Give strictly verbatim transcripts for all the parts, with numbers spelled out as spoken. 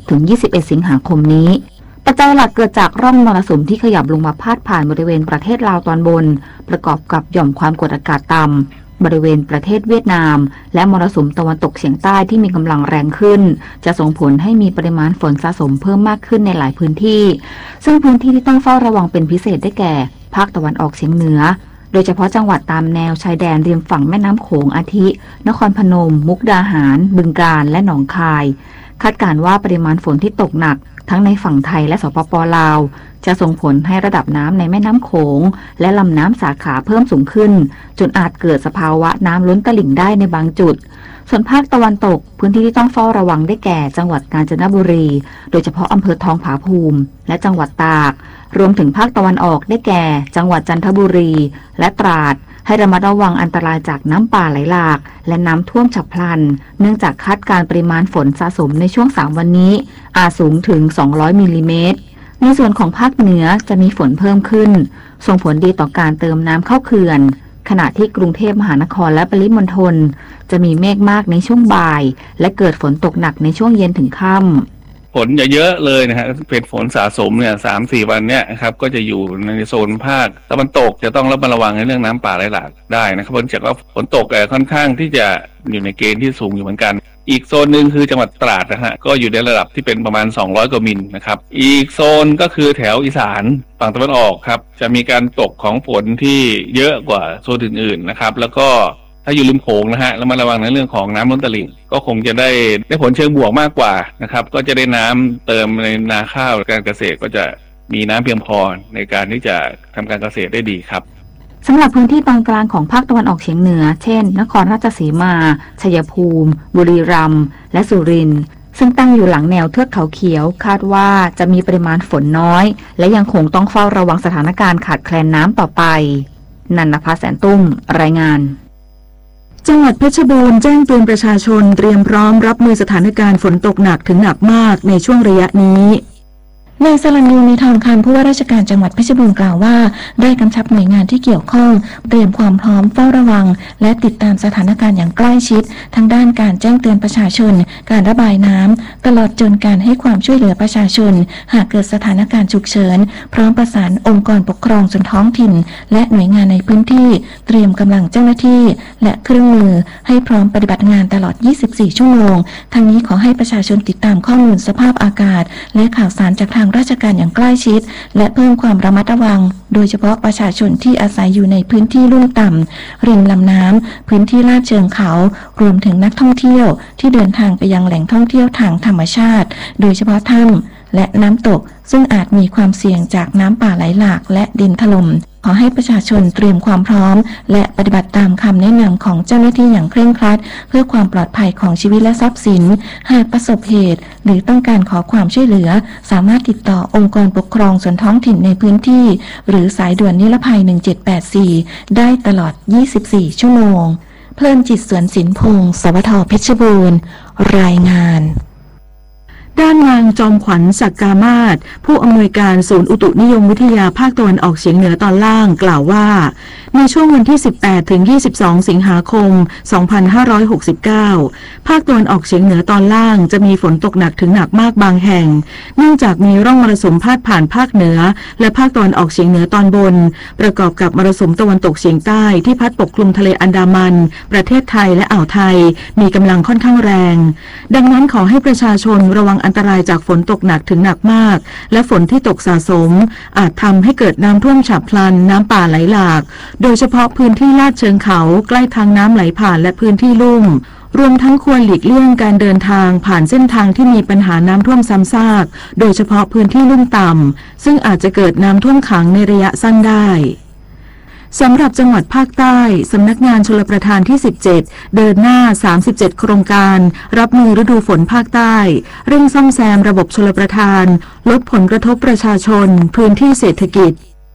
ถึงยี่สิบเอ็ดสิงหาคมนี้ปัจจัยหลักเกิดจากร่องมรสุมที่ขยับลงมาพาดผ่านบริเวณประเทศลาวตอนบนประกอบกับหย่อมความกดอากาศต่ำบริเวณประเทศเวียดนามและมรสุมตะวันตกเฉียงใต้ที่มีกำลังแรงขึ้นจะส่งผลให้มีปริมาณฝนสะสมเพิ่มมากขึ้นในหลายพื้นที่ซึ่งพื้นที่ที่ต้องเฝ้าระวังเป็นพิเศษได้แก่ภาคตะวันออกเฉียงเหนือโดยเฉพาะจังหวัดตามแนวชายแดนริมฝั่งแม่น้ำโขงอาทินครพนมมุกดาหารบึงกาฬและหนองคายคาดการณ์ว่าปริมาณฝนที่ตกหนักทั้งในฝั่งไทยและสปป.ลาวจะส่งผลให้ระดับน้ำในแม่น้ำโขงและลำน้ำสาขาเพิ่มสูงขึ้นจนอาจเกิดสภาวะน้ำล้นตลิ่งได้ในบางจุดส่วนภาคตะวันตกพื้นที่ที่ต้องเฝ้าระวังได้แก่จังหวัดกาญจนบุรีโดยเฉพาะอำเภอทองผาภูมิและจังหวัดตากรวมถึงภาคตะวันออกได้แก่จังหวัดจันทบุรีและตราดให้ระมัดระวังอันตรายจากน้ำป่าไหลหลากและน้ำท่วมฉับพลันเนื่องจากคาดการณ์ปริมาณฝนสะสมในช่วงสามวันนี้อาจสูงถึงสองร้อยมิลลิเมตรในส่วนของภาคเหนือจะมีฝนเพิ่มขึ้นส่งผลดีต่อการเติมน้ำเข้าเขื่อนขณะที่กรุงเทพมหานครและปริมณฑลจะมีเมฆมากในช่วงบ่ายและเกิดฝนตกหนักในช่วงเย็นถึงค่ำฝนจะเยอะเลยนะฮะเป็นฝนสะสมเนี่ยสามสี่วันเนี่ยครับก็จะอยู่ในโซนภาคตะวันตกจะต้องระวังในเรื่องน้ำป่าไหลหลากได้นะครับเพราะจากว่าฝนตกค่อนข้างที่จะอยู่ในเกณฑ์ที่สูงอยู่เหมือนกันอีกโซนหนึ่งคือจังหวัดตราดนะฮะก็อยู่ในระดับที่เป็นประมาณสองร้อยกว่ามิลนะครับอีกโซนก็คือแถวอีสานฝั่งตะวันออกครับจะมีการตกของฝนที่เยอะกว่าโซนอื่นๆนะครับแล้วก็ถ้าอยู่ริมโขงนะฮะแล้วมาระวังในเรื่องของน้ำล้นตลิ่งก็คงจะได้ได้ผลเชิงบวกมากกว่านะครับก็จะได้น้ำเติมในนาข้าวการเกษตรก็จะมีน้ำเพียงพอในการที่จะทำการเกษตรได้ดีครับสำหรับพื้นที่ตอนกลางของภาคตะวันออกเฉียงเหนือเช่นนครราชสีมาชัยภูมิบุรีรัมย์และสุรินทร์ซึ่งตั้งอยู่หลังแนวเทือกเขาเขียวคาดว่าจะมีปริมาณฝนน้อยและยังคงต้องเฝ้าระวังสถานการณ์ขาดแคลนน้ำต่อไปนันนภาแสนตุ้มรายงานจังหวัดเพชรบูรณ์แจ้งเตือนประชาชนเตรียมพร้อมรับมือสถานการณ์ฝนตกหนักถึงหนักมากในช่วงระยะนี้นายสรัญญูมีทองคำผู้ว่าราชการจังหวัดเพชรบูรณ์กล่าวว่าได้กำชับหน่วยงานที่เกี่ยวข้องเตรียมความพร้อมเฝ้าระวังและติดตามสถานการณ์อย่างใกล้ชิดทั้งด้านการแจ้งเตือนประชาชนการระบายน้ำตลอดจนการให้ความช่วยเหลือประชาชนหากเกิดสถานการณ์ฉุกเฉินพร้อมประสานองค์กรปกครองส่วนท้องถิ่นและหน่วยงานในพื้นที่เตรียมกำลังเจ้าหน้าที่และเครื่องมือให้พร้อมปฏิบัติงานตลอดยี่สิบสี่ชั่วโมงทั้งนี้ขอให้ประชาชนติดตามข้อมูลสภาพอากาศและข่าวสารจากทางราชการอย่างใกล้ชิดและเพิ่มความระมัดระวังโดยเฉพาะประชาชนที่อาศัยอยู่ในพื้นที่ลุ่มต่ำริมลำน้ำพื้นที่ลาดเชิงเขารวมถึงนักท่องเที่ยวที่เดินทางไปยังแหล่งท่องเที่ยวทางธรรมชาติโดยเฉพาะถ้ำและน้ำตกซึ่งอาจมีความเสี่ยงจากน้ำป่าไหลหลากและดินถล่มขอให้ประชาชนเตรียมความพร้อมและปฏิบัติตามคำแนะนำของเจ้าหน้าที่อย่างเคร่งครัดเพื่อความปลอดภัยของชีวิตและทรัพย์สินหากประสบเหตุหรือต้องการขอความช่วยเหลือสามารถติดต่อองค์กรปกครองส่วนท้องถิ่นในพื้นที่หรือสายด่วนนิรภัยหนึ่งเจ็ดแปดสี่ได้ตลอดยี่สิบสี่ชั่วโมงเพลินจิตสวนสินพงศ์สวทเพชรบูรณ์รายงานด้านนางจอมขวัญศักกามาศผู้อำนวยการศูนย์อุตุนิยมวิทยาภาคตะวันออกเฉียงเหนือตอนล่างกล่าวว่าในช่วงวันที่สิบแปดถึงยี่สิบสองสิงหาคมสองพันห้าร้อยหกสิบเก้าภาคตะวันออกเฉียงเหนือตอนล่างจะมีฝนตกหนักถึงหนักมากบางแห่งเนื่องจากมีร่องมรสุมพาดผ่านภาคเหนือและภาคตะวันออกเฉียงเหนือตอนบนประกอบกับมรสุมตะวันตกเฉียงใต้ที่พัดปกคลุมทะเลอันดามันประเทศไทยและอ่าวไทยมีกำลังค่อนข้างแรงดังนั้นขอให้ประชาชนระวังอันตรายจากฝนตกหนักถึงหนักมากและฝนที่ตกสะสมอาจทำให้เกิดน้ำท่วมฉับพลันน้ำป่าไหลหลากโดยเฉพาะพื้นที่ลาดเชิงเขาใกล้ทางน้ำไหลผ่านและพื้นที่ลุ่มรวมทั้งควรหลีกเลี่ยงการเดินทางผ่านเส้นทางที่มีปัญหาน้ำท่วมซ้ำซากโดยเฉพาะพื้นที่ลุ่มต่ำซึ่งอาจจะเกิดน้ำท่วมขังในระยะสั้นได้สำหรับจังหวัดภาคใต้สำนักงานชลประทานที่สิบเจ็ดเดินหน้าสามสิบเจ็ดโครงการรับมือฤดูฝนภาคใต้เร่งซ่อมแซมระบบชลประทานลดผลกระทบประชาชนพื้นที่เศรษฐกิจ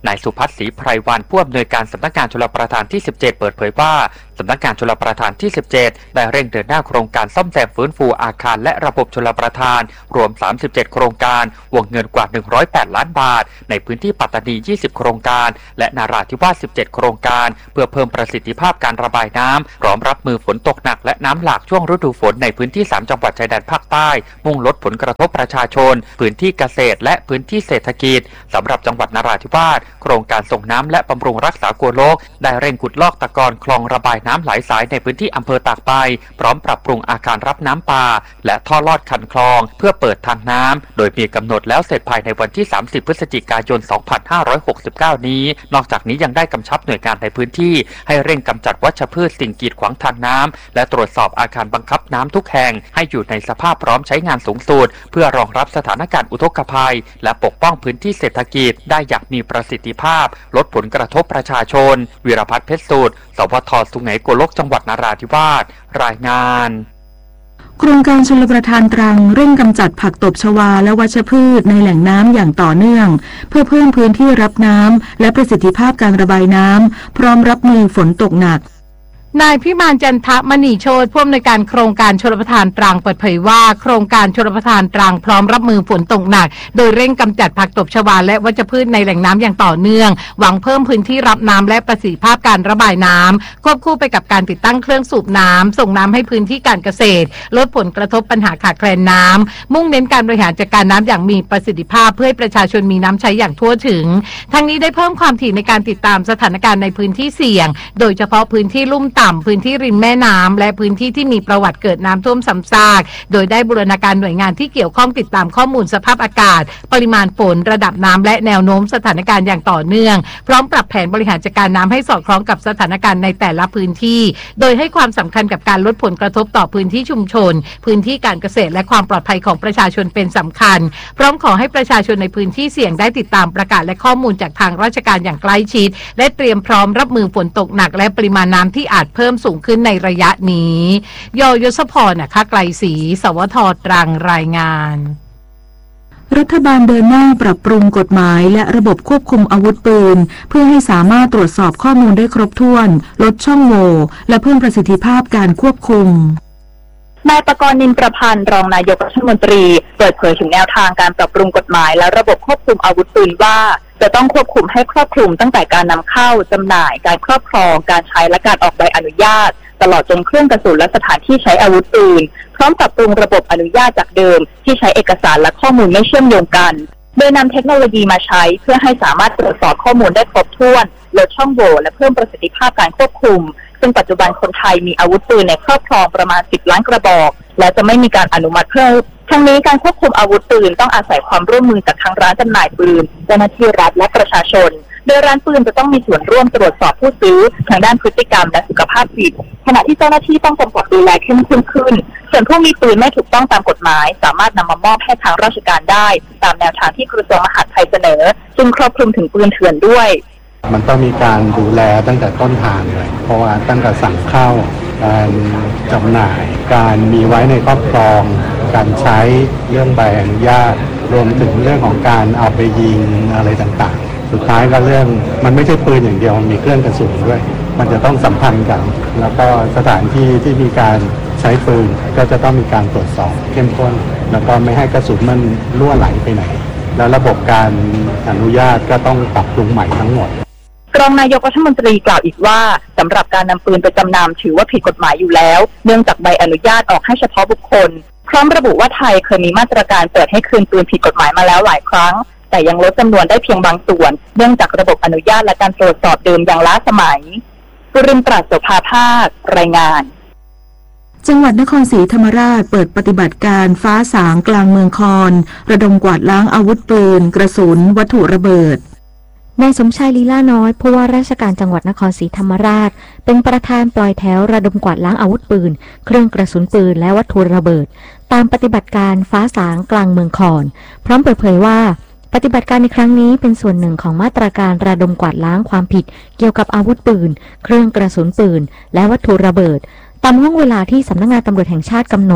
นายสุพัฒน์ศรีไพรวรรณผู้อำนวยการสำนักงานชลประทานที่สิบเจ็ดเปิดเผยว่าสำนักงานชลประทานที่สิบเจ็ดได้เร่งเดินหน้าโครงการซ่อมแซมฟื้นฟูอาคารและระบบชลประทานรวมสามสิบเจ็ดโครงการวงเงินกว่าหนึ่งร้อยแปดล้านบาทในพื้นที่ปัตตานียี่สิบโครงการและนราธิวาสสิบเจ็ดโครงการเพื่อเพิ่มประสิทธิภาพการระบายน้ำพร้อมรับมือฝนตกหนักและน้ำหลากช่วงฤดูฝนในพื้นที่สามจังหวัดชายแดนภาคใต้มุ่งลดผลกระทบประชาชนพื้นที่เกษตรและพื้นที่เศรษฐกิจสำหรับจังหวัดนราธิวาสโครงการส่งน้ำและบำรุงรักษากัวโลกได้เร่งขุดลอกตะกอนคลองระบายน้ำหลายสายในพื้นที่อำเภอตากใบพร้อมปรับปรุงอาคารรับน้ำป่าและท่อลอดคันคลองเพื่อเปิดทางน้ำโดยมีกำหนดแล้วเสร็จภายในวันที่สามสิบพฤศจิกายนสองพันห้าร้อยหกสิบเก้านี้นอกจากนี้ยังได้กำชับหน่วยงานในพื้นที่ให้เร่งกำจัดวัชพืชสิ่งกีดขวางทางน้ำและตรวจสอบอาคารบังคับน้ำทุกแห่งให้อยู่ในสภาพพร้อมใช้งานสูงสุดเพื่อรองรับสถานการณ์อุทกภัยและปกป้องพื้นที่เศรษฐกิจได้อย่างมีประสิทธิภาพลดผลกระทบประชาชนวีรพัฒน์เพชรสูตรสวทสุไหงโกลกจังหวัดนราธิวาสรายงานโครงการชลประทานตรังเร่งกำจัดผักตบชวาและวัชพืชในแหล่งน้ำอย่างต่อเนื่องเพื่อเพิ่มพื้นที่รับน้ำและประสิทธิภาพการระบายน้ำพร้อมรับมือฝนตกหนักนายพิมานจันทมณีโชติผู้อำนวยการโครงการชลประทานตรังเปิดเผยว่าโครงการชลประทานตรังพร้อมรับมือฝนตกหนักโดยเร่งกำจัดผักตบชวาและวัชพืชในแหล่งน้ำอย่างต่อเนื่องหวังเพิ่มพื้นที่รับน้ำและประสิทธิภาพการระบายน้ำควบคู่ไปกับการติดตั้งเครื่องสูบน้ำส่งน้ำให้พื้นที่การเกษตรลดผลกระทบปัญหาขาดแคลนน้ำมุ่งเน้นการบริหารจัดการน้ำอย่างมีประสิทธิภาพเพื่อให้ประชาชนมีน้ำใช้อย่างทั่วถึงทั้งนี้ได้เพิ่มความถี่ในการติดตามสถานการณ์ในพื้นที่เสี่ยงโดยเฉพาะพื้นที่ลุ่มต่ำพื้นที่ริมแม่น้ำและพื้นที่ที่มีประวัติเกิดน้ำท่วมซ้ำซากโดยได้บูรณาการหน่วยงานที่เกี่ยวข้องติดตามข้อมูลสภาพอากาศปริมาณฝนระดับน้ำและแนวโน้มสถานการณ์อย่างต่อเนื่องพร้อมปรับแผนบริหารจัดการน้ำให้สอดคล้องกับสถานการณ์ในแต่ละพื้นที่โดยให้ความสำคัญกับการลดผลกระทบต่อพื้นที่ชุมชนพื้นที่การเกษตรและความปลอดภัยของประชาชนเป็นสำคัญพร้อมขอให้ประชาชนในพื้นที่เสี่ยงได้ติดตามประกาศและข้อมูลจากทางราชการอย่างใกล้ชิดและเตรียมพร้อมรับมือฝนตกหนักและปริมาณน้ำที่อาจเพิ่มสูงขึ้นในระยะนี้ยยศพรนะคะไกลศรีสวทตรังรายงานรัฐบาลเดินหน้าปรับปรุงกฎหมายและระบบควบคุมอาวุธปืนเพื่อให้สามารถตรวจสอบข้อมูลได้ครบถ้วนลดช่องโหว่และเพิ่มประสิทธิภาพการควบคุมนายปกรณ์นินประพันธ์รองนายกรัฐมนตรีเปิดเผยถึงแนวทางการปรับปรุงกฎหมายและระบบควบคุมอาวุธปืนว่าจะต้องควบคุมให้ครอบคลุมตั้งแต่การนำเข้าจำหน่ายการครอบครองการใช้และการออกใบอนุญาตตลอดจนเครื่องกระสุนและสถานที่ใช้อาวุธปืนพร้อมปรับปรุงระบบอนุญาตจากเดิมที่ใช้เอกสารและข้อมูลไม่เชื่อมโยงกันโดยนำเทคโนโลยีมาใช้เพื่อให้สามารถตรวจสอบข้อมูลได้ครบถ้วนลดช่องโหว่และเพิ่มประสิทธิภาพการควบคุมซึ่งปัจจุบันคนไทยมีอาวุธปืนในครอบครองประมาณสิบล้านกระบอกและจะไม่มีการอนุมัติเพิ่มทั้งนี้การควบคุมอาวุธปืนต้องอาศัยความร่วมมือจากทางร้านจำหน่ายปืนเจ้าหน้าที่รัฐและประชาชนโดยร้านปืนจะต้องมีส่วนร่วมตรวจสอบผู้ซื้อทางด้านพฤติกรรมและสุขภาพจิตขณะที่เจ้าหน้าที่ต้องกำกับดูแลเข้มข้นขึ้นส่วนผู้มีปืนไม่ถูกต้องตามกฎหมายสามารถนำมามอบให้ทางราชการได้ตามแนวทางที่กระทรวงมหาดไทยเสนอซึ่งครอบคลุมถึงปืนเถื่อนด้วยมันต้องมีการดูแลตั้งแต่ต้นทางเลยเพราะว่าตั้งแต่สั่งเข้าการจำหน่ายการมีไว้ในครอบครองการใช้เรื่องใบอนุญาตรวมถึงเรื่องของการเอาไปยิงอะไรต่างๆสุดท้ายก็เรื่องมันไม่ใช่ปืนอย่างเดียวมันมีเครื่องกระสุนด้วยมันจะต้องสัมพันธ์กันแล้วก็สถานที่ที่มีการใช้ปืนก็จะต้องมีการตรวจสอบเข้มข้นแล้วก็ไม่ให้กระสุนมันรั่วไหลไปไหนแล้วระบบการอนุญาตก็ต้องปรับปรุงใหม่ทั้งหมดรองนายกรัฐมนตรีกล่าวอีกว่าสำหรับการนำปืนไปจำนำถือว่าผิดกฎหมายอยู่แล้วเนื่องจากใบอนุญาตออกให้เฉพาะบุคคลพร้อมระบุว่าไทยเคยมีมาตรการเปิดให้คืนปืนผิดกฎหมายมาแล้วหลายครั้งแต่ยังลดจำนวนได้เพียงบางส่วนเนื่องจากระบบอนุญาตและการตรวจสอบเดิมยังล้าสมัยกุรินทร์ ปราศโสภาภาครายงานจังหวัดนครศรีธรรมราชเปิดปฏิบัติการฟ้าสางกลางเมืองคอนระดมกวาดล้างอาวุธปืนกระสุนวัตถุระเบิดนายสมชายลีลาน้อยผู้ว่าราชการจังหวัดนครศรีธรรมราชเป็นประธานปล่อยแถวระดมกวาดล้างอาวุธปืนเครื่องกระสุนปืนและวัตถุระเบิดตามปฏิบัติการฟ้าสางกลางเมืองคอนพร้อมเปิดเผยว่าปฏิบัติการในครั้งนี้เป็นส่วนหนึ่งของมาตรการระดมกวาดล้างความผิดเกี่ยวกับอาวุธปืนเครื่องกระสุนปืนและวัตถุระเบิดตามห่วงเวลาที่สำนักงานตำรวจแห่งชาติกำหนด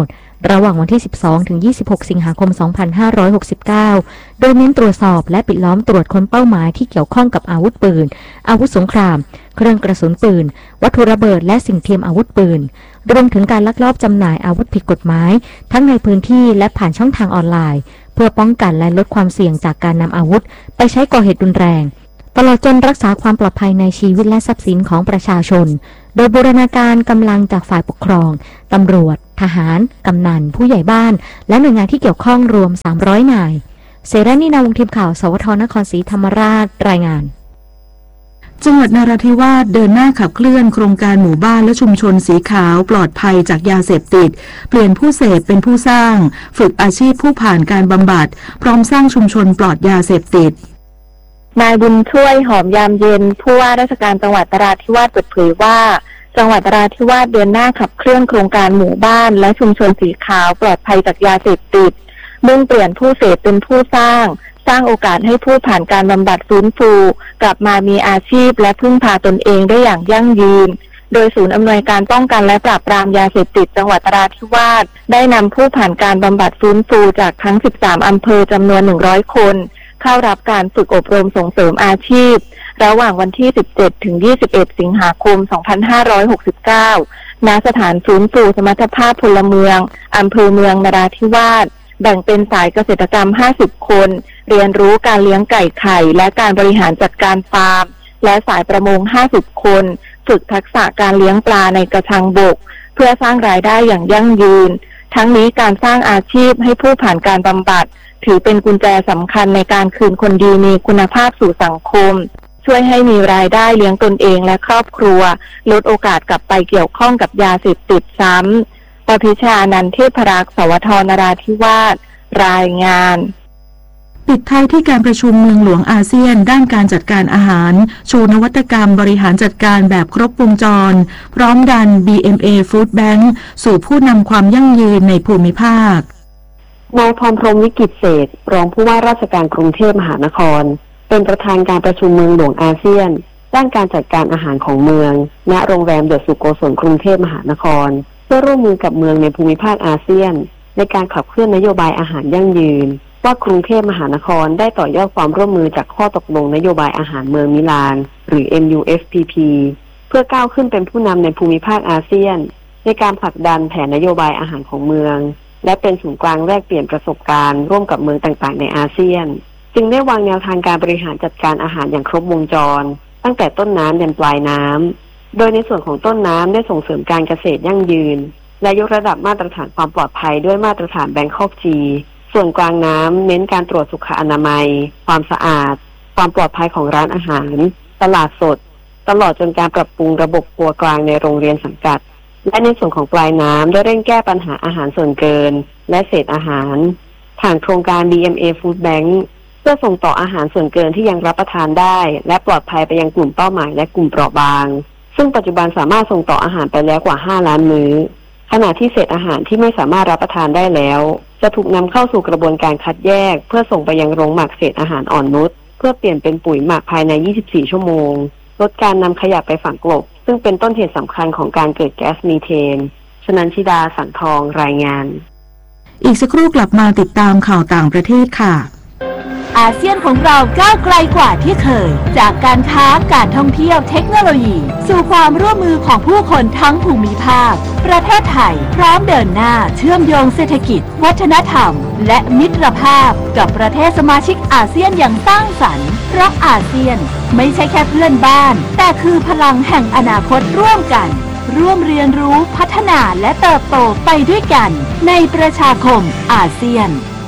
ระหว่างวันที่ สิบสองถึงยี่สิบหก สิงหาคม สองพันห้าร้อยหกสิบเก้า โดยเน้นตรวจสอบและปิดล้อมตรวจค้นเป้าหมายที่เกี่ยวข้องกับอาวุธปืนอาวุธสงครามเครื่องกระสุนปืนวัตถุระเบิดและสิ่งเทียมอาวุธปืนรวมถึงการลักลอบจำหน่ายอาวุธผิดกฎหมายทั้งในพื้นที่และผ่านช่องทางออนไลน์เพื่อป้องกันและลดความเสี่ยงจากการนำอาวุธไปใช้ก่อเหตุรุนแรงตลอดจนรักษาความปลอดภัยในชีวิตและทรัพย์สินของประชาชนโดยบูรณาการกำลังจากฝ่ายปกครองตำรวจทหารกำนันผู้ใหญ่บ้านและหน่วยงานที่เกี่ยวข้องรวมสามร้อยนายเสรานีนาวงศ์ทีมข่าวสวทนครศรีธรรมราชรายงานจังหวัดนราธิวาสเดินหน้าขับเคลื่อนโครงการหมู่บ้านและชุมชนสีขาวปลอดภัยจากยาเสพติดเปลี่ยนผู้เสพเป็นผู้สร้างฝึกอาชีพผู้ผ่านการบำบัดพร้อมสร้างชุมชนปลอดยาเสพติดนายบุญช่วยหอมยามเย็นผู้ว่าราชการจังหวัดนราธิวาสเปิดเผยว่าจังหวัดนราธิวาสเดินหน้าขับเคลื่อนโครงการหมู่บ้านและชุมชนสีขาวปลอดภัยจากยาเสพติดมุ่งเปลี่ยนผู้เสพเป็นผู้สร้างสร้างโอกาสให้ผู้ผ่านการบำบัดฟื้นฟูกลับมามีอาชีพและพึ่งพาตนเองได้อย่างยั่งยืนโดยศูนย์อำนวยการป้องกันและปราบปรามยาเสพติดจังหวัดนราธิวาสได้นำผู้ผ่านการบำบัดฟื้นฟูจากทั้งสิบสามอำเภอจำนวนหนึ่งร้อยคนเข้ารับการฝึกอบรมส่งเสริมอาชีพระหว่างวันที่สิบเจ็ดถึงยี่สิบเอ็ดสิงหาคมสองพันห้าร้อยหกสิบเก้าณสถานฟื้นฟูสมรรถภาพพลเมืองอำเภอเมืองนราธิวาสแบ่งเป็นสายเกษตรกรรมห้าสิบคนเรียนรู้การเลี้ยงไก่ไข่และการบริหารจัดการฟาร์มและสายประมงห้าสิบคนฝึกทักษะการเลี้ยงปลาในกระชังบกเพื่อสร้างรายได้อย่างยั่งยืนทั้งนี้การสร้างอาชีพให้ผู้ผ่านการบำบัดถือเป็นกุญแจสำคัญในการคืนคนดีมีคุณภาพสู่สังคมช่วยให้มีรายได้เลี้ยงตนเองและครอบครัวลดโอกาสกลับไปเกี่ยวข้องกับยาเสพติดซ้ำปพิชานันท์เทพรักษ์สวทนราธิวาสรายงานปิดท้ายที่การประชุมเมืองหลวงอาเซียนด้านการจัดการอาหารโชว์นวัตกรรมบริหารจัดการแบบครบวงจรพร้อมดัน บี เอ็ม เอ Food Bank สู่ผู้นำความยั่งยืนในภูมิภาคนายพรพรหมวิกิตเศรษฐ์รองผู้ว่าราชการกรุงเทพมหานครเป็นประธานการประชุมเมืองหลวงอาเซียนด้านการจัดการอาหารของเมืองณโรงแรมเดอะสุโกศลกรุงเทพมหานครเพื่อร่วมมือกับเมืองในภูมิภาคอาเซียนในการขับเคลื่อนนโยบายอาหารยั่งยืนว่ากรุงเทพมหานครได้ต่อยอดความร่วมมือจากข้อตกลงนโยบายอาหารเมืองมิลานหรือ เอ็ม ยู เอฟ พี พี เพื่อก้าวขึ้นเป็นผู้นำในภูมิภาคอาเซียนในการผลักดันแผนนโยบายอาหารของเมืองและเป็นศูนย์กลางแลกเปลี่ยนประสบการณ์ร่วมกับเมืองต่างๆในอาเซียนจึงได้วางแนวทางการบริหารจัดการอาหารอย่างครบวงจรตั้งแต่ต้นน้ำยันปลายน้ำโดยในส่วนของต้นน้ำได้ส่งเสริมการเกษตรยั่งยืนและยกระดับมาตรฐานความปลอดภัยด้วยมาตรฐานแบงคอก จี ส่วนกลางน้ำเน้นการตรวจสุขอนามัยความสะอาดความปลอดภัยของร้านอาหารตลาดสดตลอดจนการปรับปรุงระบบครัวกลางในโรงเรียนสังกัดและในส่วนของปลายน้ำได้เร่งแก้ปัญหาอาหารส่วนเกินและเศษอาหารผ่านโครงการ บี เอ็ม เอ Food Bank เพื่อส่งต่ออาหารส่วนเกินที่ยังรับประทานได้และปลอดภัยไปยังกลุ่มเป้าหมายและกลุ่มเปราะบางซึ่งปัจจุบันสามารถส่งต่ออาหารไปแล้วกว่าห้าล้านมื้อขณะที่เศษอาหารที่ไม่สามารถรับประทานได้แล้วจะถูกนำเข้าสู่กระบวนการคัดแยกเพื่อส่งไปยังโรงหมักเศษอาหารอ่อนนุชเพื่อเปลี่ยนเป็นปุ๋ยหมักภายในยี่สิบสี่ชั่วโมงลดการนำขยะไปฝังกลบซึ่งเป็นต้นเหตุสำคัญของการเกิดแก๊สมีเทนชนันชิดาสังทองรายงานอีกสักครู่กลับมาติดตามข่าวต่างประเทศค่ะอาเซียนของเราก้าวไกลกว่าที่เคยจากการค้าการท่องเที่ยวเทคโนโลยีสู่ความร่วมมือของผู้คนทั้งภูมิภาคประเทศไทยพร้อมเดินหน้าเชื่อมโยงเศรษฐกิจวัฒนธรรมและมิตรภาพกับประเทศสมาชิกอาเซียนอย่างสร้างสรรค์เพราะอาเซียนไม่ใช่แค่เพื่อนบ้านแต่คือพลังแห่งอนาคตร่วมกันร่วมเรียนรู้พัฒนาและเติบโตไปด้วยกันในประชาคมอาเซียน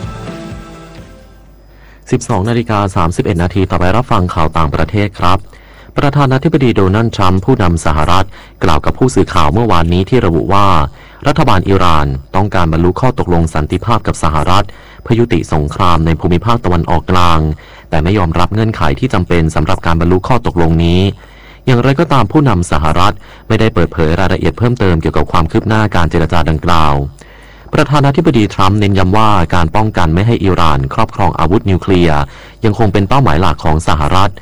สิบสองนาฬิกาสามสิบเอ็ดนาทีต่อไปรับฟังข่าวต่างประเทศครับประธานาธิบดีโดนัลด์ทรัมป์ผู้นำสหรัฐกล่าวกับผู้สื่อข่าวเมื่อวานนี้ที่ระบุว่ารัฐบาลอิหร่านต้องการบรรลุข้อตกลงสันติภาพกับสหรัฐเพื่อยุติสงครามในภูมิภาคตะวันออกกลางแต่ไม่ยอมรับเงื่อนไขที่จำเป็นสำหรับการบรรลุข้อตกลงนี้อย่างไรก็ตามผู้นำสหรัฐไม่ได้เปิดเผยรายละเอียดเพิ่มเติมเกี่ยวกับความคืบหน้าการเจรจาดังกล่าวประธานาธิบดีทรัมป์เน้นย้ำว่าการป้องกันไม่ให้อิหร่านครอบครองอาวุธนิวเคลียร์ยังคงเป็นเป้าหมายหลักของสหรัฐ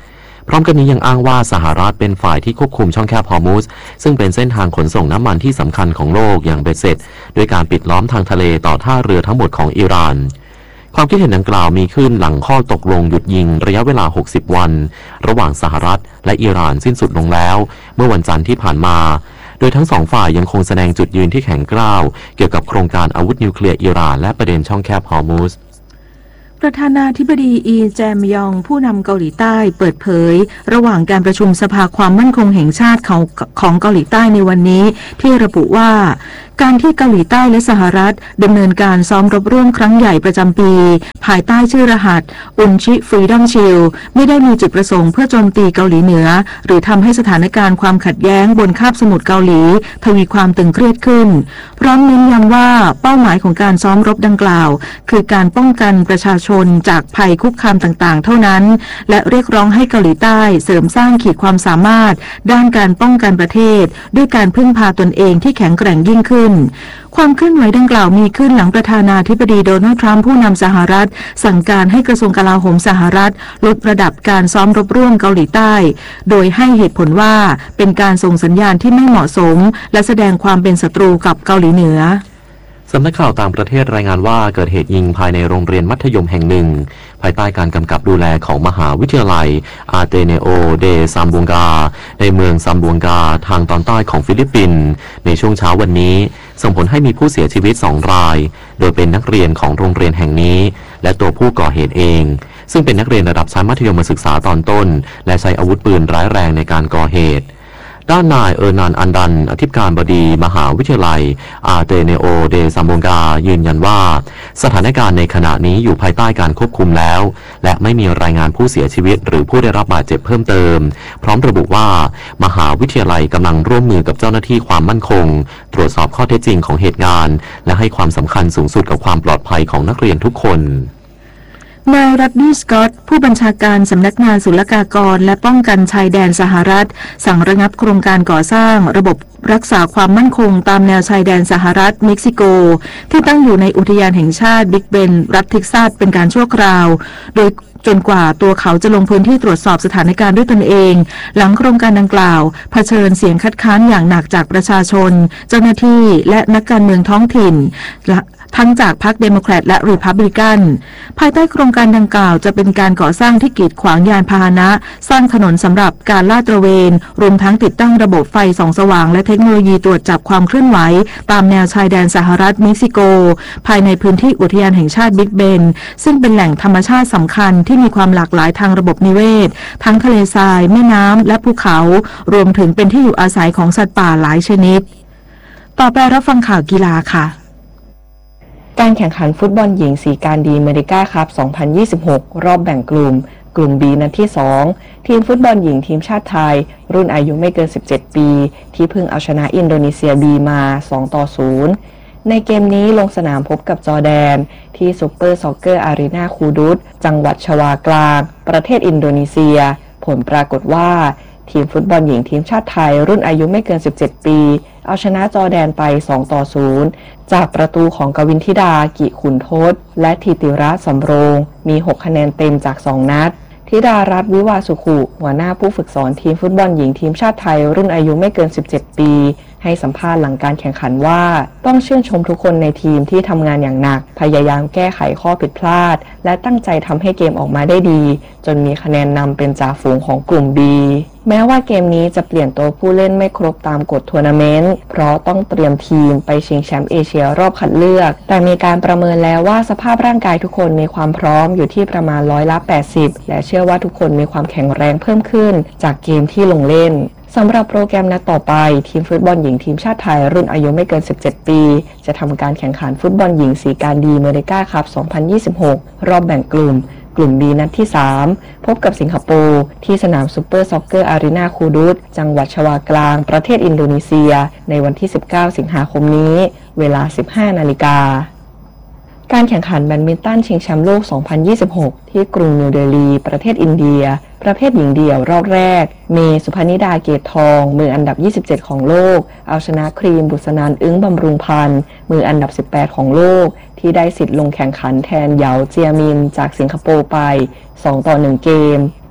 พร้อมกันนี้ยังอ้างว่าสหรัฐเป็นฝ่ายที่ควบคุมช่องแคบฮอร์มุซซึ่งเป็นเส้นทางขนส่งน้ำมันที่สำคัญของโลกอย่างเบ็ดเสร็จด้วยการปิดล้อมทางทะเลต่อท่าเรือทั้งหมดของอิหร่านความคิดเห็นดังกล่าวมีขึ้นหลังข้อตกลงหยุดยิงระยะเวลาหกสิบวันระหว่างสหรัฐและอิหร่านสิ้นสุดลงแล้วเมื่อวันจันทร์ที่ผ่านมาโดยทั้งสองฝ่ายยังคงแสดงจุดยืนที่แข็งกร้าวเกี่ยวกับโครงการอาวุธนิวเคลียร์อิหร่านและประเด็นช่องแคบฮอร์มุซประธานาธิบดีอีแจมยองผู้นำเกาหลีใต้เปิดเผยระหว่างการประชุมสภาความมั่นคงแห่งชาติของของเกาหลีใต้ในวันนี้ที่ระบุว่าการที่เกาหลีใต้และสหรัฐดำเนินการซ้อมรบร่วมครั้งใหญ่ประจำปีภายใต้ชื่อรหัสอุนชิฟรีดอมชิลไม่ได้มีจุดประสงค์เพื่อโจมตีเกาหลีเหนือหรือทำให้สถานการณ์ความขัดแย้งบนคาบสมุทรเกาหลีทวีความตึงเครียดขึ้นพร้อมเน้นย้ำว่าเป้าหมายของการซ้อมรบดังกล่าวคือการป้องกันประชาชนจากภัยคุกคามต่างๆเท่านั้นและเรียกร้องให้เกาหลีใต้เสริมสร้างขีดความสามารถด้านการป้องกันประเทศด้วยการพึ่งพาตนเองที่แข็งแกร่งยิ่งขึ้นความเคลื่อนไหวดังกล่าวมีขึ้นหลังประธานาธิบดีโดนัลด์ทรัมป์ผู้นำสหรัฐสั่งการให้กระทรวงกลาโหมสหรัฐลดระดับการซ้อมรบร่วมเกาหลีใต้โดยให้เหตุผลว่าเป็นการส่งสัญญาณที่ไม่เหมาะสมและแสดงความเป็นศัตรูกับเกาหลีเหนือสำนักข่าวต่างประเทศรายงานว่าเกิดเหตุยิงภายในโรงเรียนมัธยมแห่งหนึ่งภายใต้การกำกับดูแลของมหาวิทยาลัยอาเตเนโอเดซัมบุงกาในเมืองซัมบุงกาทางตอนใต้ของฟิลิปปินส์ในช่วงเช้าวันนี้ส่งผลให้มีผู้เสียชีวิตสองรายโดยเป็นนักเรียนของโรงเรียนแห่งนี้และตัวผู้ก่อเหตุเองซึ่งเป็นนักเรียนระดับชั้นมัธยมศึกษาตอนต้นและใช้อาวุธปืนร้ายแรงในการก่อเหตุด้านนายเออร์นานอันดันอธิการบดีมหาวิทยาลัยอาเตเนโอเดซัมบุงกายืนยันว่าสถานการณ์ในขณะนี้อยู่ภายใต้การควบคุมแล้วและไม่มีรายงานผู้เสียชีวิตหรือผู้ได้รับบาดเจ็บเพิ่มเติมพร้อมระบุว่ามหาวิทยาลัยกำลังร่วมมือกับเจ้าหน้าที่ความมั่นคงตรวจสอบข้อเท็จจริงของเหตุการณ์และให้ความสำคัญสูงสุดกับความปลอดภัยของนักเรียนทุกคนนายรัดดี้สกอตต์ผู้บัญชาการสำนักงานศุลกากรและป้องกันชายแดนสหรัฐสั่งระงับโครงการก่อสร้างระบบรักษาความมั่นคงตามแนวชายแดนสหรัฐเม็กซิโกที่ตั้งอยู่ในอุทยานแห่งชาติบิ๊กเบนรัฐเท็กซัสเป็นการชั่วคราวโดยจนกว่าตัวเขาจะลงพื้นที่ตรวจสอบสถานการณ์ด้วยตนเองหลังโครงการดังกล่าวเผชิญเสียงคัดค้านอย่างหนักจากประชาชนเจ้าหน้าที่และนักการเมืองท้องถิ่นทั้งจากพรรคเดโมแครตและรีพับลิกันภายใต้โครงการดังกล่าวจะเป็นการก่อสร้างที่กีดขวางยานพาหนะสร้างถนนสำหรับการลาดตระเวนรวมทั้งติดตั้งระบบไฟส่องสว่างและเทคโนโลยีตรวจจับความเคลื่อนไหวตามแนวชายแดนสหรัฐเม็กซิโกภายในพื้นที่อุทยานแห่งชาติบิ๊กเบนซึ่งเป็นแหล่งธรรมชาติสำคัญที่มีความหลากหลายทางระบบนิเวศทั้งทะเลทรายแม่น้ำและภูเขารวมถึงเป็นที่อยู่อาศัยของสัตว์ป่าหลายชนิดต่อไปรับฟังข่าวกีฬาค่ะการแข่งขันฟุตบอลหญิงสีการดีเมริกาคัพ สองพันยี่สิบหก รอบแบ่งกลุ่มกลุ่ม B นัดที่ สอง ทีมฟุตบอลหญิงทีมชาติไทยรุ่นอายุไม่เกิน สิบเจ็ด ปีที่เพิ่งเอาชนะอินโดนีเซีย B มา สองต่อศูนย์ ในเกมนี้ลงสนามพบกับจอร์แดนที่ซุปเปอร์ซ็อกเกอร์อารีนาคูดุสจังหวัดชวากลางประเทศอินโดนีเซียผลปรากฏว่าทีมฟุตบอลหญิงทีมชาติไทยรุ่นอายุไม่เกิน สิบเจ็ด ปีเอาชนะจอร์แดนไป สองต่อศูนย์ จากประตูของกวินธิดากิขุนทศและธิติรัตน์สำโรงมีหกคะแนนเต็มจากสองนัดธิดารัตน์วิวาสุขุหัวหน้าผู้ฝึกสอนทีมฟุตบอลหญิงทีมชาติไทยรุ่นอายุไม่เกิน สิบเจ็ด ปีให้สัมภาษณ์หลังการแข่งขันว่าต้องชื่นชมทุกคนในทีมที่ทำงานอย่างหนักพยายามแก้ไขข้อผิดพลาดและตั้งใจทำให้เกมออกมาได้ดีจนมีคะแนนนำเป็นจ่าฝูงของกลุ่ม B แม้ว่าเกมนี้จะเปลี่ยนตัวผู้เล่นไม่ครบตามกฎทัวร์นาเมนต์เพราะต้องเตรียมทีมไปชิงแชมป์เอเชียรอบคัดเลือกแต่มีการประเมินแล้วว่าสภาพร่างกายทุกคนมีความพร้อมอยู่ที่ประมาณร้อยละแปดสิบและเชื่อว่าทุกคนมีความแข็งแรงเพิ่มขึ้นจากเกมที่ลงเล่นสำหรับโปรแกรมนัดต่อไปทีมฟุตบอลหญิงทีมชาติไทยรุ่นอายุไม่เกิน สิบเจ็ด ปีจะทำการแข่งขันฟุตบอลหญิงสีการดีเมริกาคัพ สองพันยี่สิบหก รอบแบ่งกลุ่มกลุ่ม B นัดที่ สาม พบกับสิงคโปร์ที่สนามซุปเปอร์ซ็อกเกอร์อารีนาคูดุสจังหวัดชวากลางประเทศอินโดนีเซียในวันที่ สิบเก้า สิงหาคมนี้เวลา สิบห้า นาฬิกาการแข่งขันแบดมินตันชิงแชมป์โลก สองพันยี่สิบหก ที่กรุงนิวเดลีประเทศอินเดียประเภทหญิงเดี่ยวรอบแรกเมย์ สุพนิดาเกตทองมืออันดับยี่สิบเจ็ดของโลกเอาชนะครีมบุษนันท์อึ้งบำรุงพันธ์มืออันดับสิบแปดของโลกที่ได้สิทธิ์ลงแข่งขันแทนเหยาเจียมินจากสิงคโปร์ไปสองต่อหนึ่งเกม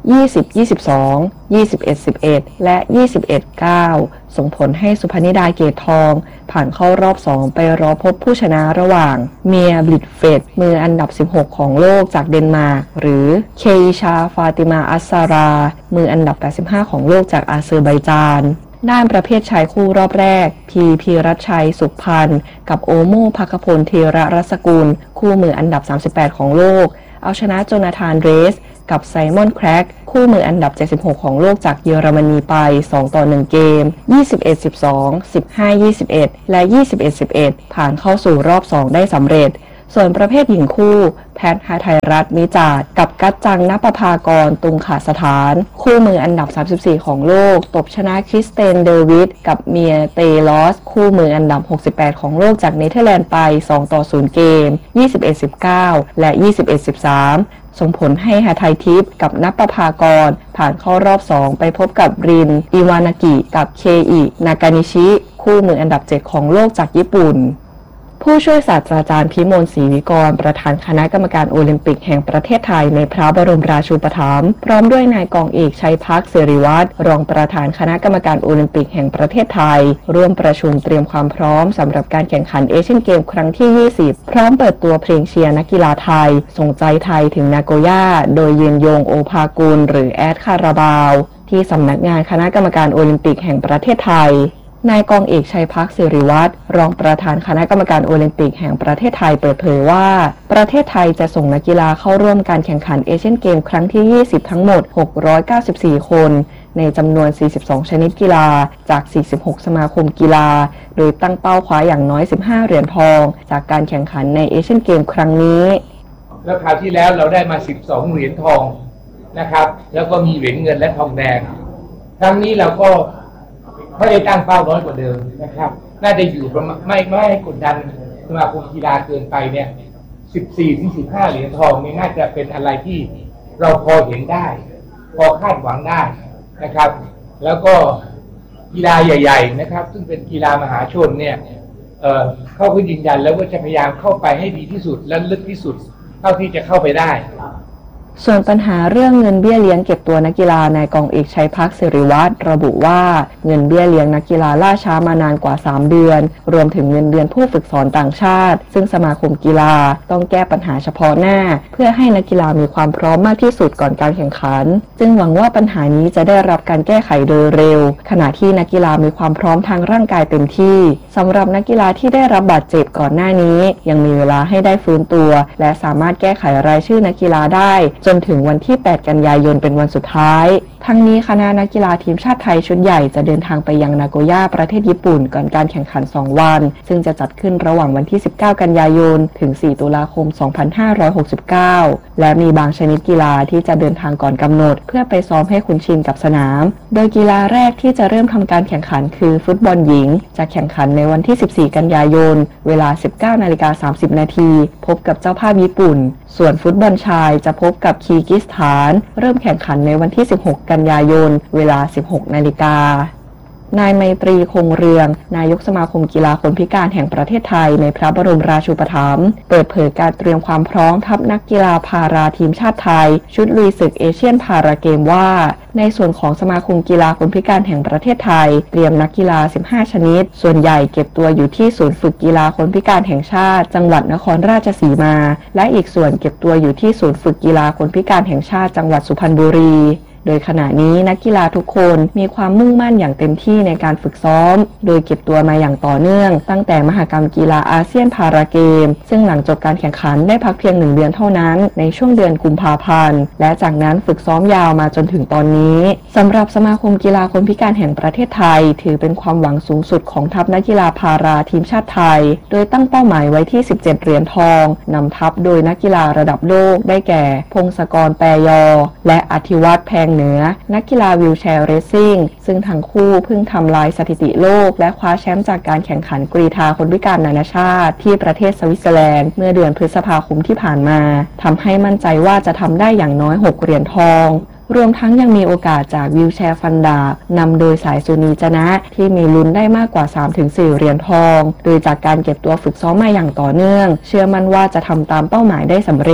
ยี่สิบ ยี่สิบสอง ยี่สิบเอ็ด สิบเอ็ด และ ยี่สิบเอ็ด เก้า ส่งผลให้สุพนิดาเกตทองผ่านเข้ารอบสองไปรอพบผู้ชนะระหว่างเมียบลิดเฟดมืออันดับสิบหกของโลกจากเดนมาร์กหรือเคอิชาฟาติมาอัสซารามืออันดับแปดสิบห้าของโลกจากอาเซอร์ไบจานด้านประเภทชายคู่รอบแรกพีพีรัชชัยสุขพันธ์กับโอโมภัคพลเทระรัศกุลคู่มืออันดับสามสิบแปดของโลกเอาชนะโจนาธานเรสกับไซมอนแครกคู่มืออันดับเจ็ดสิบหกของโลกจากเยอรมนีไปสองต่อหนึ่งเกม ยี่สิบเอ็ด สิบสอง สิบห้า ยี่สิบเอ็ด และ ยี่สิบเอ็ด สิบเอ็ด ผ่านเข้าสู่รอบสองได้สำเร็จส่วนประเภทหญิงคู่แพทย์หทัยรัตน์มิจาดกับกัจจังณปภากรตุงขาสถานคู่มืออันดับสามสิบสี่ของโลกตบชนะคริสเตนเดวิดกับเมียเตลอสคู่มืออันดับหกสิบแปดของโลกจากเนเธอร์แลนด์ไปสองต่อศูนย์เกม ยี่สิบเอ็ด สิบเก้า และ ยี่สิบเอ็ด สิบสาม ส่งผลให้หทัยทิพย์กับณปภากรผ่านเข้ารอบสองไปพบกับรินอิวานากิกับเคอินากานิชิคู่มืออันดับเจ็ดของโลกจากญี่ปุ่นผู้ช่วยศาสตราจารย์พิมลศรีวิกรประธานคณะกรรมการโอลิมปิกแห่งประเทศไทยในพระบรมราชูปถัมภ์พร้อมด้วยนายกองเอกชัยพักเสรีวัฒน์รองประธานคณะกรรมการโอลิมปิกแห่งประเทศไทยร่วมประชุมเตรียมความพร้อมสำหรับการแข่งขันเอเชียนเกมครั้งที่ยี่สิบพร้อมเปิดตัวเพลงเชียร์นักกีฬาไทยส่งใจไทยถึงนาโกย่าโดยยืนยงโอภากุลหรือแอดคาราบาวที่สำนักงานคณะกรรมการโอลิมปิกแห่งประเทศไทยนายกองเอกชัยพักสิริวัฒน์รองประธานคณะกรรมการโอลิมปิกแห่งประเทศไทยเปิดเผยว่าประเทศไทยจะส่งนักกีฬาเข้าร่วมการแข่งขันเอเชียนเกมครั้งที่ยี่สิบทั้งหมดหกร้อยเก้าสิบสี่คนในจำนวนสี่สิบสองชนิดกีฬาจากสี่สิบหกสมาคมกีฬาโดยตั้งเป้าคว้าอย่างน้อยสิบห้าเหรียญทองจากการแข่งขันในเอเชียนเกมครั้งนี้แล้วคราวที่แล้วเราได้มาสิบสองเหรียญทองนะครับแล้วก็มีเหรียญเงินและทองแดงครั้งนี้เราก็ไม่ได้ตั้งเป้าน้อยกว่าเดิมนะครับน่าจะอยู่ประมาณไม่ไม่ให้กดดันสมาคมกีฬาเกินไปเนี่ยสิบสี่ถึงสิบห้าเหรียญทองนี่น่าจะเป็นอะไรที่เราพอเห็นได้พอคาดหวังได้นะครับแล้วก็กีฬาใหญ่ๆนะครับซึ่งเป็นกีฬามหาชนเนี่ยเอ่อเขาก็ยืนยันแล้วว่าจะพยายามเข้าไปให้ดีที่สุดและลึกที่สุดเท่าที่จะเข้าไปได้ส่วนปัญหาเรื่องเงินเบี้ยเลี้ยงเก็บตัวนักกีฬานายกองเอกชัยพักสิริวัฒน์ระบุว่าเงินเบี้ยเลี้ยงนักกีฬาล่าช้ามานานกว่าสามเดือนรวมถึงเงินเดือนผู้ฝึกสอนต่างชาติซึ่งสมาคมกีฬาต้องแก้ปัญหาเฉพาะหน้าเพื่อให้นักกีฬามีความพร้อมมากที่สุดก่อนการแข่งขันจึงหวังว่าปัญหานี้จะได้รับการแก้ไขโดยเร็วขณะที่นักกีฬามีความพร้อมทางร่างกายเต็มที่สำหรับนักกีฬาที่ได้รับบาดเจ็บก่อนหน้านี้ยังมีเวลาให้ได้ฟื้นตัวและสามารถแก้ไขรายชื่อนักกีฬาได้จนถึงวันที่แปดกันยายนเป็นวันสุดท้ายทั้งนี้คณะนักกีฬาทีมชาติไทยชุดใหญ่จะเดินทางไปยังนาโกย่าประเทศญี่ปุ่นก่อนการแข่งขันสองวันซึ่งจะจัดขึ้นระหว่างวันที่สิบเก้ากันยายนถึงสี่ตุลาคมสองพันห้าร้อยหกสิบเก้าและมีบางชนิดกีฬาที่จะเดินทางก่อนกำหนดเพื่อไปซ้อมให้คุ้นชินกับสนามโดยกีฬาแรกที่จะเริ่มทำการแข่งขันคือฟุตบอลหญิงจะแข่งขันในวันที่สิบสี่กันยายนเวลา สิบเก้านาฬิกาสามสิบนาทีพบกับเจ้าภาพญี่ปุ่นส่วนฟุตบอลชายจะพบกับคีร์กิสถานเริ่มแข่งขันในวันที่สิบหกกันยายนเวลา สิบหกนาฬิกานายไมตรีคงเรืองนายกสมาคมกีฬาคนพิการแห่งประเทศไทยในพระบรมราชูปถัมภ์เปิดเผยการเตรียมความพร้อมทัพนักกีฬาพาราทีมชาติไทยชุดลุยศึกเอเชียนพาราเกมว่าในส่วนของสมาคมกีฬาคนพิการแห่งประเทศไทยเตรียมนักกีฬาสิบห้าชนิดส่วนใหญ่เก็บตัวอยู่ที่ศูนย์ฝึกกีฬาคนพิการแห่งชาติจังหวัดนครราชสีมาและอีกส่วนเก็บตัวอยู่ที่ศูนย์ฝึกกีฬาคนพิการแห่งชาติจังหวัดสุพรรณบุรีโดยขณะนี้นักกีฬาทุกคนมีความมุ่งมั่นอย่างเต็มที่ในการฝึกซ้อมโดยเก็บตัวมาอย่างต่อเนื่องตั้งแต่มหกรรมกีฬาอาเซียนพาราเกมซึ่งหลังจบการแข่งขันได้พักเพียงหนึ่งเดือนเท่านั้นในช่วงเดือนกุมภาพันธ์และจากนั้นฝึกซ้อมยาวมาจนถึงตอนนี้สำหรับสมาคมกีฬาคนพิการแห่งประเทศไทยถือเป็นความหวังสูงสุดของทัพนักกีฬาพาราทีมชาติไทยโดยตั้งเป้าหมายไว้ที่สิบเจ็ดเหรียญทองนำทัพโดยนักกีฬาระดับโลกได้แก่พงศกรแปรยอและอธิวัฒน์แพงเหนือนักกีฬาวีลแชร์เรซซิ่งซึ่งทั้งคู่เพิ่งทำลายสถิติโลกและคว้าแชมป์จากการแข่งขันกรีฑาคนพิการนานาชาติที่ประเทศสวิตเซอร์แลนด์เมื่อเดือนพฤษภาคมที่ผ่านมาทำให้มั่นใจว่าจะทำได้อย่างน้อยหกเหรียญทองรวมทั้งยังมีโอกาสจากวีลแชร์ฟันดาบนำโดยสายสุนีจนะที่มีลุ้นได้มากกว่า สามถึงสี่ เหรียญทองโดยจากการเก็บตัวฝึกซ้อมมาอย่างต่อเนื่องเชื่อมั่นว่าจะทำตามเป้าหมายได้สำเร็จ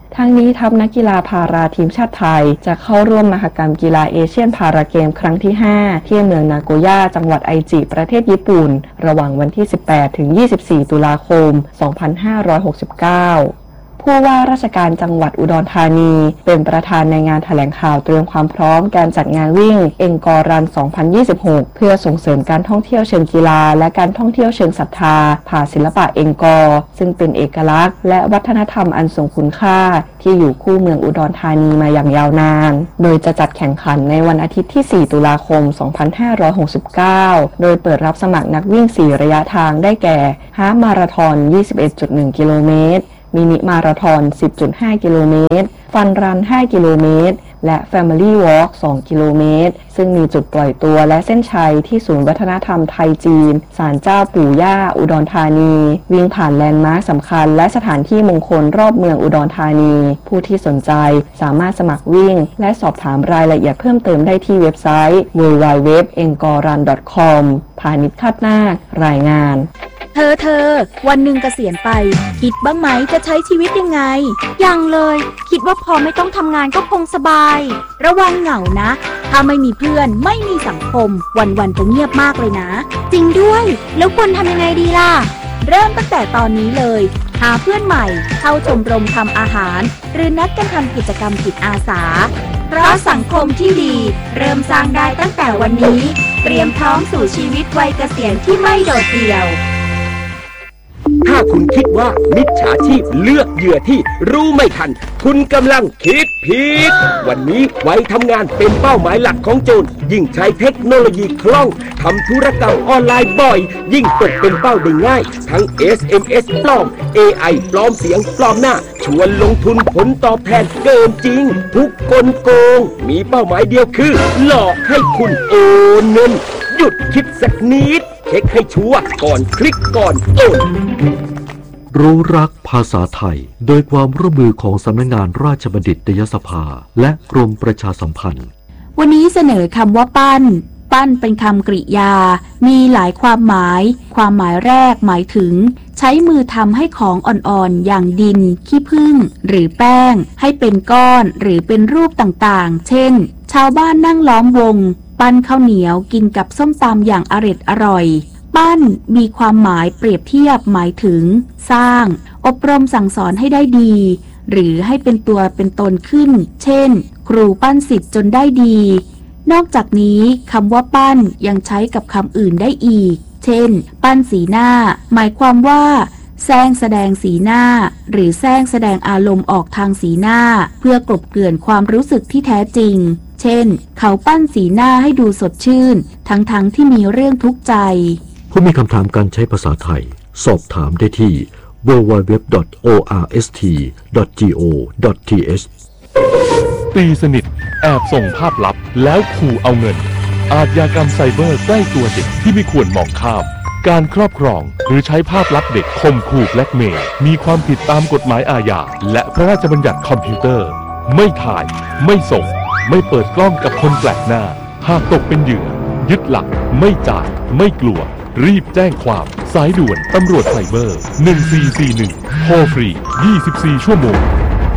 ทั้งนี้ทัพนักกีฬาพาราทีมชาติไทยจะเข้าร่วมมหกรรมกีฬาเอเชียนพาราเกมครั้งที่ห้าที่เมืองนาโกย่าจังหวัดไอจิประเทศญี่ปุ่นระหว่างวันที่สิบแปดถึงยี่สิบสี่ตุลาคมสองพันห้าร้อยหกสิบเก้าผู้ว่าราชการจังหวัดอุดรธานีเป็นประธานในงานแถลงข่าวเตรียมความพร้อมการจัดงานวิ่งเอ็งกอร์รัน สองพันยี่สิบหก เพื่อส่งเสริมการท่องเที่ยวเชิงกีฬาและการท่องเที่ยวเชิงศรัทธาผ่านศิลปะเอ็งกอร์ซึ่งเป็นเอกลักษณ์และวัฒนธรรมอันทรงคุณค่าที่อยู่คู่เมืองอุดรธานีมาอย่างยาวนานโดยจะจัดแข่งขันในวันอาทิตย์ที่สี่ตุลาคมสองพันห้าร้อยหกสิบเก้าโดยเปิดรับสมัครนักวิ่งสี่ระยะทางได้แก่ฮาล์ฟมาราธอน ยี่สิบเอ็ดจุดหนึ่ง กิโลเมตรมินิมาราธอน สิบจุดห้า กิโลเมตรฟันรัน ห้า กิโลเมตรและ Family Walk สอง กิโลเมตรซึ่งมีจุดปล่อยตัวและเส้นชัยที่ศูนย์วัฒนธรรมไทยจีนศาลเจ้าปู่ย่าอุดรธานีวิ่งผ่านแลนด์มาร์คสำคัญและสถานที่มงคลรอบเมืองอุดรธานีผู้ที่สนใจสามารถสมัครวิ่งและสอบถามรายละเอียดเพิ่มเติมได้ที่เว็บไซต์ ดับเบิลยู ดับเบิลยู ดับเบิลยู ดอท เอ็งกอรัน ดอท คอม พาณิชย์คาดนาครายงานเธอเธอวันหนึ่งเกษียณไปคิดบ้างไหมจะใช้ชีวิตยังไงยังเลยคิดว่าพอไม่ต้องทำงานก็คงสบายระวังเหงานะถ้าไม่มีเพื่อนไม่มีสังคมวันๆจะเงียบมากเลยนะจริงด้วยแล้วควรทำยังไงดีล่ะเริ่มตั้งแต่ตอนนี้เลยหาเพื่อนใหม่เข้าชมรมทำอาหารหรือนัดกันทำกิจกรรมจิตอาสาเพราะสังคมที่ดีเริ่มสร้างได้ตั้งแต่วันนี้เตรียมพร้อมสู่ชีวิตวัยเกษียณที่ไม่โดดเดี่ยวถ้าคุณคิดว่ามิจฉาชีพเลือกเหยื่อที่รู้ไม่ทันคุณกำลังคิดผิดวันนี้วัยทำงานเป็นเป้าหมายหลักของโจรยิ่งใช้เทคโนโลยีคล่องทำธุรกรรมออนไลน์บ่อยยิ่งตกเป็นเป้าได้ง่ายทั้ง เอส เอ็ม เอส ปลอม เอ ไอ ปลอมเสียงปลอมหน้าชวนลงทุนผลตอบแทนเกินจริงทุกกลโกงมีเป้าหมายเดียวคือหลอกให้คุณโอนเงินหยุดคิดสักนิดเช็คให้ชัวร์ก่อนคลิกก่อนโอนรู้รักภาษาไทยโดยความร่วมมือของสำนักงานราชบัณฑิตยสภาและกรมประชาสัมพันธ์วันนี้เสนอคำว่าปั้นปั้นเป็นคำกริยามีหลายความหมายความหมายแรกหมายถึงใช้มือทำให้ของอ่อนๆอย่างดินขี้ผึ้งหรือแป้งให้เป็นก้อนหรือเป็นรูปต่างๆเช่นชาวบ้านนั่งล้อมวงปั้นข้าวเหนียวกินกับส้มตำอย่างอร็ดอร่อยปั้นมีความหมายเปรียบเทียบหมายถึงสร้างอบรมสั่งสอนให้ได้ดีหรือให้เป็นตัวเป็นตนขึ้นเช่นครูปั้นศิษย์จนได้ดีนอกจากนี้คำว่าปั้นยังใช้กับคำอื่นได้อีกเช่นปั้นสีหน้าหมายความว่าแสดงแสดงสีหน้าหรือแสดงแสดงอารมณ์ออกทางสีหน้าเพื่อกลบเกลื่อนความรู้สึกที่แท้จริงเช่นเขาปั้นสีหน้าให้ดูสดชื่นทั้งๆ ท, ที่มีเรื่องทุกข์ใจผู้มีคำถามการใช้ภาษาไทยสอบถามได้ที่ ดับเบิลยู ดับเบิลยู ดับเบิลยู ดอท โอ อาร์ เอส ที ดอท จี โอ ดอท ที เอชตีสนิทแอบส่งภาพลับแล้วขู่เอาเงินอาชญากรรมไซเบอร์ใกล้ตัวเด็กที่ไม่ควรมองข้ามการครอบครองหรือใช้ภาพลับเด็กข่มขู่แบล็กเมย์มีความผิดตามกฎหมายอาญาและพระราชบัญญัติคอมพิวเตอร์ไม่ถ่ายไม่ส่งไม่เปิดกล้องกับคนแปลกหน้าหากตกเป็นเหยื่อยึดหลักไม่จ่ายไม่กลัวรีบแจ้งความสายด่วนตำรวจไซเบอร์หนึ่งสี่สี่หนึ่งโทรฟรียี่สิบสี่ชั่วโมง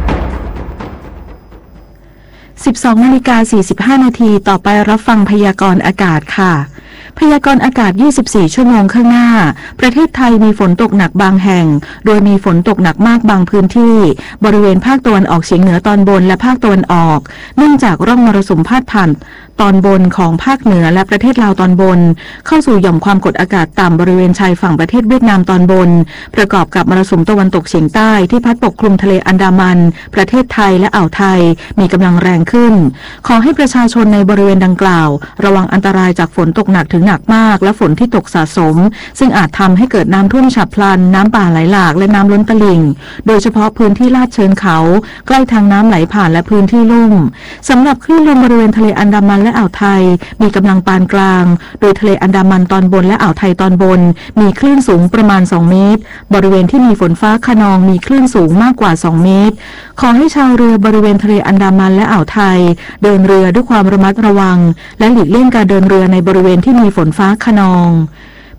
สิบสองนาฬิกาสี่สิบห้านาทีต่อไปรับฟังพยากรณ์อากาศค่ะพยากรณ์อากาศยี่สิบสี่ชั่วโมงข้างหน้าประเทศไทยมีฝนตกหนักบางแห่งโดยมีฝนตกหนักมากบางพื้นที่บริเวณภาคตะวันออกเฉียงเหนือตอนบนและภาคตะวันออกเนื่องจากร่องมรสุมพาดผ่านตอนบนของภาคเหนือและประเทศลาวตอนบนเข้าสู่หย่อมความกดอากาศต่ำบริเวณชายฝั่งประเทศเวียดนามตอนบนประกอบกับมรสุมตะวันตกเฉียงใต้ที่พัดปกคลุมทะเลอันดามันประเทศไทยและอ่าวไทยมีกำลังแรงขึ้นขอให้ประชาชนในบริเวณดังกล่าวระวังอันตรายจากฝนตกหนักถึงหนักมากและฝนที่ตกสะสมซึ่งอาจทำให้เกิดน้ำท่วมฉับพลันน้ำป่าไหลหลากและน้ำล้นตลิ่งโดยเฉพาะพื้นที่ลาดเชิงเขาใกล้ทางน้ำไหลผ่านและพื้นที่ลุ่มสำหรับคลื่นลมบริเวณทะเลอันดามันและอ่าวไทยมีกำลังปานกลางโดยทะเลอันดามันตอนบนและอ่าวไทยตอนบนมีคลื่นสูงประมาณสองเมตรบริเวณที่มีฝนฟ้าคะนองมีคลื่นสูงมากกว่าสองเมตรขอให้ชาวเรือบริเวณทะเลอันดามันและอ่าวไทยเดินเรือด้วยความระมัดระวังและหลีกเลี่ยงการเดินเรือในบริเวณที่มีฝนฟ้าคะนอง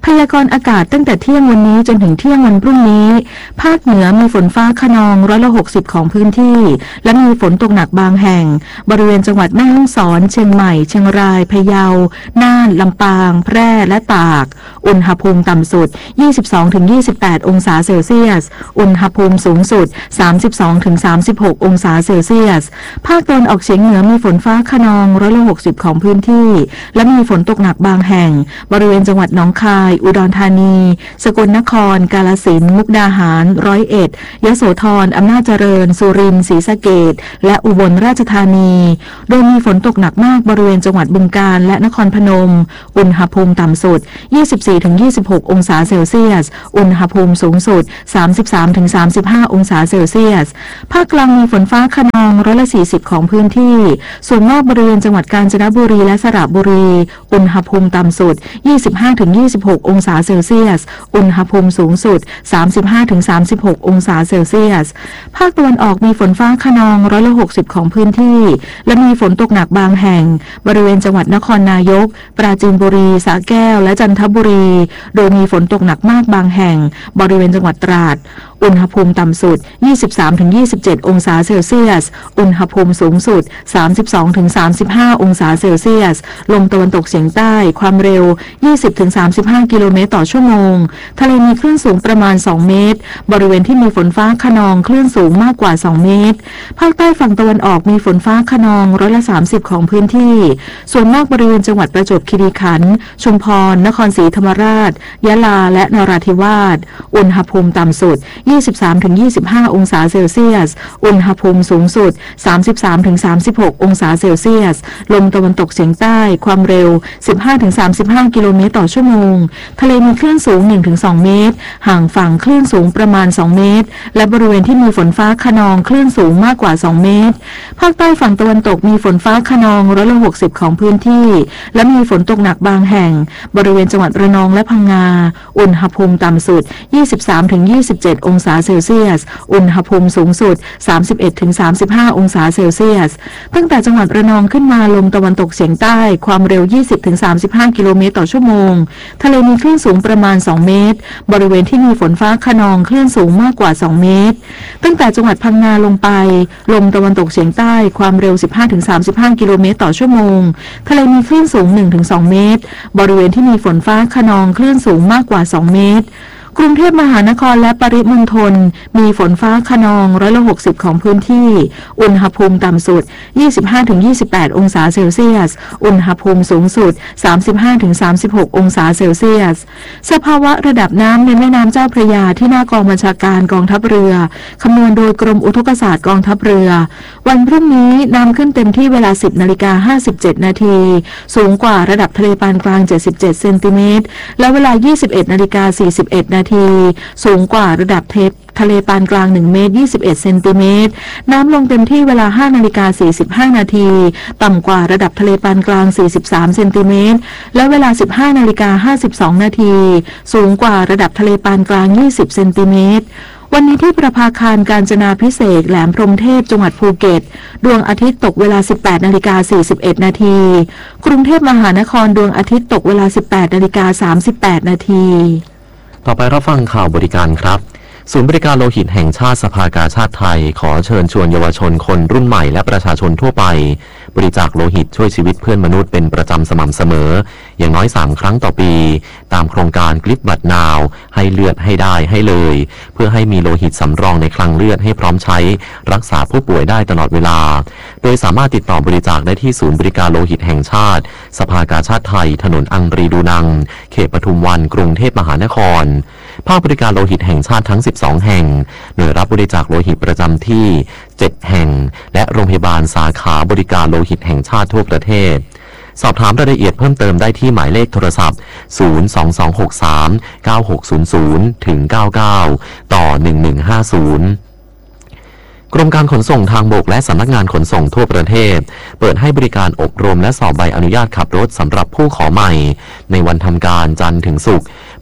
พยากรณ์อากาศตั้งแต่เที่ยงวันนี้จนถึงเที่ยงวันพรุ่งนี้ภาคเหนือมีฝนฟ้าคะนองร้อยละหกสิบของพื้นที่และมีฝนตกหนักบางแห่งบริเวณจังหวัดแม่ฮ่องสอนเชียงใหม่เชียงรายพะเยาน่านลำปางแพร่และตากอุณหภูมิต่ำสุด ยี่สิบสองถึงยี่สิบแปด องศาเซลเซียสอุณหภูมิสูงสุด สามสิบสองถึงสามสิบหก องศาเซลเซียสภาคตะวันออกเฉียงเหนือมีฝนฟ้าคะนองร้อยละหกสิบของพื้นที่และมีฝนตกหนักบางแห่งบริเวณจังหวัดหนองคายอุดรธานีสกลนครกาฬสินธุ์มุกดาหารร้อยเอ็ดยโสธรอำนาจเจริญสุรินทร์ศรีสะเกษและอุบลราชธานีโดยมีฝนตกหนักมากบริเวณจังหวัดบึงกาฬและนครพนมอุณหภูมิต่ำสุด ยี่สิบสี่ถึงยี่สิบหก องศาเซลเซียสอุณหภูมิสูงสุด สามสิบสามถึงสามสิบห้า องศาเซลเซียสภาคกลางมีฝนฟ้าคะนองร้อยละสี่สิบของพื้นที่ส่วนนอกบริเวณจังหวัดกาญจนบุรีและสระบุรีอุณหภูมิต่ำสุด ยี่สิบห้าถึงยี่สิบหก องศาเซลเซียสอุณหภูมิสูงสุด สามสิบห้าถึงสามสิบหก องศาเซลเซียสภาคตะวันออกมีฝนฟ้าคะนองร้อยละหกสิบของพื้นที่และมีฝนตกหนักบางแห่งบริเวณจังหวัดนครนายกปราจีนบุรีสระแก้วและจันทบุรีโดยมีฝนตกหนักมากบางแห่งบริเวณจังหวัดตราดอุณหภูมิต่ำสุด ยี่สิบสามถึงยี่สิบเจ็ด องศาเซลเซียสอุณหภูมิสูงสุด สามสิบสองถึงสามสิบห้า องศาเซลเซียสลมตะวันตกเฉียงใต้ความเร็ว ยี่สิบถึงสามสิบห้า กิโลเมตรต่อชั่วโมงทะเลมีคลื่นสูงประมาณสองเมตรบริเวณที่มีฝนฟ้าคะนองคลื่นสูงมากกว่าสองเมตรภาคใต้ฝั่งตะวันออกมีฝนฟ้าคะนองร้อยละสามสิบของพื้นที่ส่วนมากบริเวณจังหวัดประจวบคีรีขันธ์ชุมพรนครศรีธรรมราชยะลาและนราธิวาสอุณหภูมิต่ำสุด ยี่สิบสามถึงยี่สิบห้า องศาเซลเซียสอุณหภูมิสูงสุด สามสิบสามถึงสามสิบหก องศาเซลเซียสลมตะวันตกเฉียงใต้ความเร็ว สิบห้าถึงสามสิบห้า กิโลเมตรต่อชั่วโมงทะเลมีคลื่นสูง หนึ่งถึงสอง เมตรห่างฝั่งคลื่นสูงประมาณสองเมตรและบริเวณที่มีฝนฟ้าคะนองคลื่นสูงมากกว่าสองเมตรภาคใต้ฝั่งตะวันตกมีฝนฟ้าคะนองร้อยละหกสิบของพื้นที่และมีฝนตกหนักบางแห่งบริเวณจังหวัดระนองและพังงาอุณหภูมิต่ำสุด ยี่สิบสามถึงยี่สิบเจ็ด องศาเซลเซียสอุณหภูมิสูงสุด สามสิบเอ็ดถึงสามสิบห้า องศาเซลเซียสตั้งแต่จังหวัดระนองขึ้นมาลมตะวันตกเฉียงใต้ความเร็ว ยี่สิบถึงสามสิบห้า กิโลเมตรต่อชั่วโมงทะเลมีคลื่นสูงประมาณสองเมตรบริเวณที่มีฝนฟ้าคะนองคลื่นสูงมากกว่าสองเมตรตั้งแต่จังหวัดพังงาลงไปลมตะวันตกเฉียงใต้ความเร็ว สิบห้าถึงสามสิบห้า กิโลเมตรต่อชั่วโมงทะเลมีคลื่นสูง หนึ่งถึงสอง เมตรบริเวณที่มีฝนฟ้าคะนองคลื่นสูงมากกว่าสองเมตรกรุงเทพมหานครและปริมณฑลมีฝนฟ้าคะนองร้อยละหกสิบของพื้นที่อุณหภูมิต่ำสุด ยี่สิบห้าถึงยี่สิบแปด องศาเซลเซียสอุณหภูมิสูงสุด สามสิบห้าถึงสามสิบหก องศาเซลเซียสสภาวะระดับน้ำในแม่น้ำเจ้าพระยาที่หน้ากองบัญชาการกองทัพเรือคำนวณโดยกรมอุทกศาสตร์กองทัพเรือวันพรุ่งนี้น้ำขึ้นเต็มที่เวลา สิบนาฬิกาห้าสิบเจ็ด นาทีสูงกว่าระดับทะเลปานกลางเจ็ดสิบเจ็ดเซนติเมตรและเวลา ยี่สิบเอ็ดนาฬิกาสี่สิบเอ็ด นาทีสูงกว่าระดับเทปทะเลปานกลางหนึ่งเมตรยี่สิบเอ็ดเซนติเมตรน้ำลงเต็มที่เวลาห้านาฬิกาสี่สิบห้านาทีต่ำกว่าระดับทะเลปานกลางสี่สิบสามเซนติเมตรและเวลาสิบห้านาฬิกาห้าสิบสองนาทีสูงกว่าระดับทะเลปานกลางยี่สิบเซนติเมตรวันนี้ที่ประภาคารกาญจนาภิเษกแหลมพรหมเทพจังหวัดภูเก็ตดวงอาทิตย์ตกเวลา สิบแปดนาฬิกาสี่สิบเอ็ด นาทีกรุงเทพมหานครดวงอาทิตย์ตกเวลา สิบแปดนาฬิกาสามสิบแปด นาทีต่อไปรับฟังข่าวบริการครับศูนย์บริการโลหิตแห่งชาติสภากาชาติไทยขอเชิญชวนเยาวชนคนรุ่นใหม่และประชาชนทั่วไปบริจาคโลหิตช่วยชีวิตเพื่อนมนุษย์เป็นประจำสม่ำเสมออย่างน้อยสามครั้งต่อปีตามโครงการกลิปบัตรนาวให้เลือดให้ได้ให้เลยเพื่อให้มีโลหิตสำรองในคลังเลือดให้พร้อมใช้รักษาผู้ป่วยได้ตลอดเวลาโดยสามารถติดต่อบริจาคได้ที่ศูนย์บริการโลหิตแห่งชาติสภากาชาติไทยถนนอังรีดูนังเขตปทุมวันกรุงเทพมหานครภาคบริการโลหิตแห่งชาติทั้งสิบสองแห่งหน่วยรับบริจาคโลหิตประจำที่เจ็ดแห่งและโรงพยาบาลสาขาบริการโลหิตแห่งชาติทั่วประเทศสอบถามรายละเอียดเพิ่มเติมได้ที่หมายเลขโทรศัพท์ศูนย์ สอง สอง หก สาม เก้า หก ศูนย์ ศูนย์ ถึง เก้า เก้า ต่อ หนึ่ง หนึ่ง ห้า ศูนย์กรมการขนส่งทางบกและสำนักงานขนส่งทั่วประเทศเปิดให้บริการอบรมและสอบใบอนุญาตขับรถสำหรับผู้ขอใหม่ในวันทำการจันทร์ถึงศุกร์